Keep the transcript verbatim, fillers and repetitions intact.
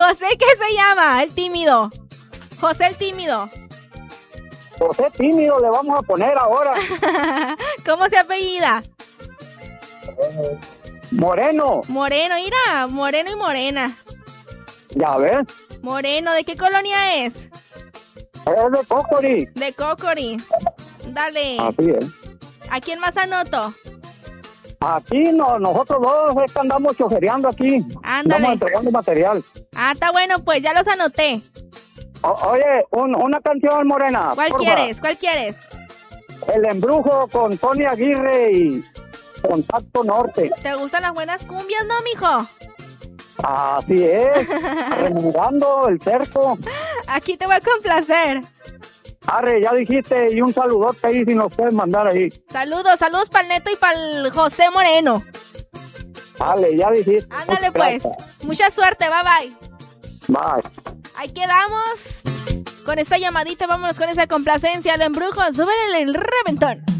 José, ¿qué se llama? El tímido. José el tímido. José tímido le vamos a poner ahora. ¿Cómo se apellida? Moreno. Moreno, mira, Moreno y Morena. Ya ves. Moreno, ¿de qué colonia es? Es de Cocori. De Cocori. Dale. Así es. ¿A quién más anoto? Aquí no, nosotros dos es que andamos chofereando aquí. Ándale. Estamos entregando material. Ah, está bueno, pues ya los anoté. O, oye, un, una canción, Morena. ¿Cuál porfa. quieres? ¿Cuál quieres? El embrujo con Tony Aguirre y Contacto Norte. ¿Te gustan las buenas cumbias, no, mijo? Así es. Remendando el cerco. Aquí te voy a complacer. Arre, ya dijiste, y un saludote ahí si nos puedes mandar ahí. Saludos, saludos para el Neto y para el José Moreno. Dale, ya dijiste. Ándale pues. Mucha suerte, bye bye. Bye. Ahí quedamos. Con esta llamadita, vámonos con esa complacencia. Lo embrujo, súbele el reventón.